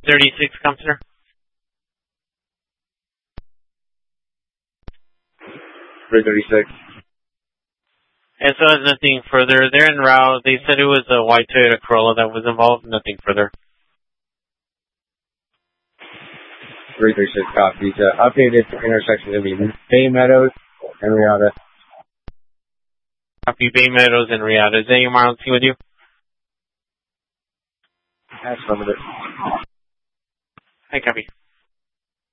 336, Counselor. 336. And so there's nothing further. They're en route. They said it was a white Toyota Corolla that was involved. Nothing further. 336 copies. Updated intersection will be Bay Meadows and Riata. Copy. Bay Meadows and Riata. Is that your Marlon C with you? Affirmative. Hi, copy.